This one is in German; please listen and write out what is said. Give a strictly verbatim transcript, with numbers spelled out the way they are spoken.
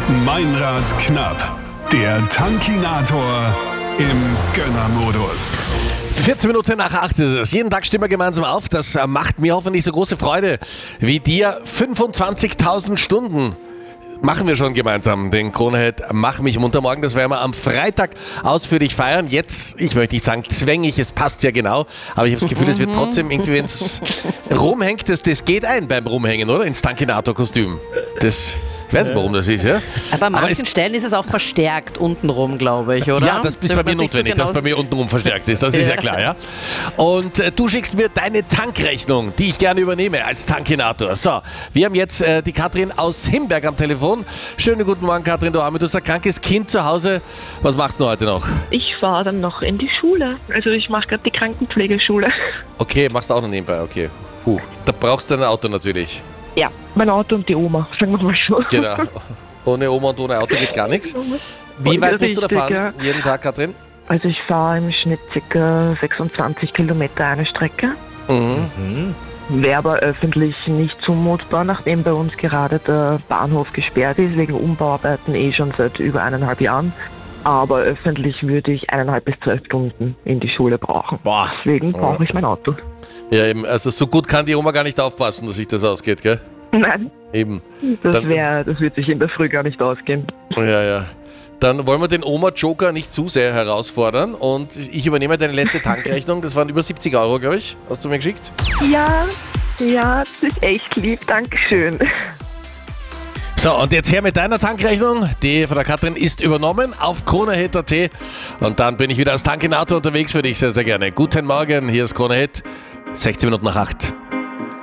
Meinrad knapp. Der Tankinator im Gönnermodus. vierzehn Minuten nach acht ist es. Jeden Tag stehen wir gemeinsam auf. Das macht mir hoffentlich so große Freude wie dir. fünfundzwanzigtausend Stunden machen wir schon gemeinsam den Krone-Hit Mach mich munter morgen. Das werden wir am Freitag ausführlich feiern. Jetzt, ich möchte nicht sagen zwängig, es passt ja genau, aber ich habe das Gefühl, es wird trotzdem irgendwie, wenn es rumhängt, das, das geht ein beim Rumhängen, oder? Ins Tankinator-Kostüm. Das... Ich weiß nicht, warum das ist, ja? Aber an manchen es, Stellen ist es auch verstärkt untenrum, glaube ich, oder? Ja, das ist bei mir notwendig, so dass bei mir untenrum verstärkt ist. Das ist ja klar, ja? Und äh, du schickst mir deine Tankrechnung, die ich gerne übernehme als Tankinator. So, wir haben jetzt äh, die Katrin aus Himberg am Telefon. Schönen guten Morgen, Katrin. Du hast ein krankes Kind zu Hause. Was machst du heute noch? Ich fahre dann noch in die Schule. Also ich mache gerade die Krankenpflegeschule. Okay, machst du auch noch nebenbei, okay. Puh, da brauchst du ein Auto natürlich. Ja, mein Auto und die Oma, sagen wir mal schon. Genau. Ohne Oma und ohne Auto geht gar nichts. Wie weit musst du da fahren ja. jeden Tag, Katrin? Also ich fahre im Schnitt ca. sechsundzwanzig Kilometer eine Strecke. Mhm. Wäre aber öffentlich nicht zumutbar, nachdem bei uns gerade der Bahnhof gesperrt ist, wegen Umbauarbeiten eh schon seit über eineinhalb Jahren. Aber öffentlich würde ich eineinhalb bis zwölf Stunden in die Schule brauchen. Boah. Deswegen brauche ich mein Auto. Ja, eben. Also so gut kann die Oma gar nicht aufpassen, dass sich das ausgeht, gell? Nein, Eben. das, Dann- wär, das würde sich in der Früh gar nicht ausgehen. Ja, ja. Dann wollen wir den Oma-Joker nicht zu sehr herausfordern und ich übernehme deine letzte Tankrechnung. Das waren über siebzig Euro, glaube ich. Hast du mir geschickt? Ja, ja, das ist echt lieb, Dankeschön. So, und jetzt her mit deiner Tankrechnung. Die von der Katrin ist übernommen auf Krone-Hit Punkt at und dann bin ich wieder als Tankinator unterwegs für dich sehr, sehr gerne. Guten Morgen, hier ist Krone-Hit, sechzehn Minuten nach acht.